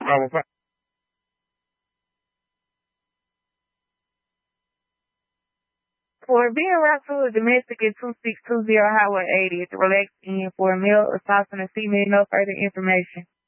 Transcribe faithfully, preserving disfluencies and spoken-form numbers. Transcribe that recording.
Bravo five. For being wrongfully domestic at two six two zero Highway eighty at the Relax Inn for a male assaulting a female, no further information.